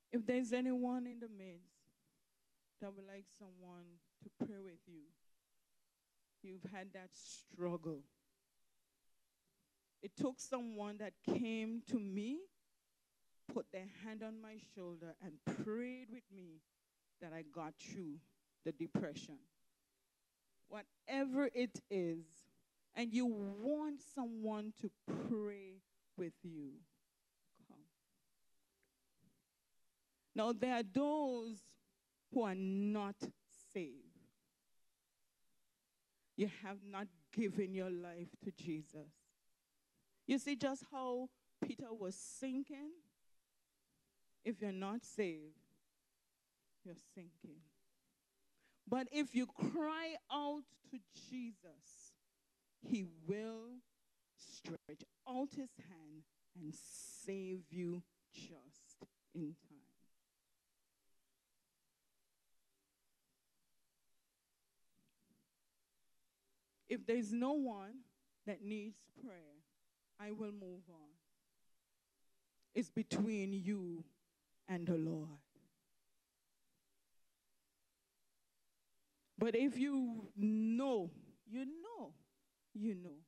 If there's anyone in the midst that would like someone to pray with you, you've had that struggle. It took someone that came to me, put their hand on my shoulder, and prayed with me that I got through the depression. Whatever it is, and you want someone to pray with you, come. Now, there are those who are not saved. You have not given your life to Jesus. You see just how Peter was sinking? If you're not saved, you're sinking. But if you cry out to Jesus, he will stretch out his hand and save you just in time. If there's no one that needs prayer, I will move on. It's between you and the Lord. But if you know, you know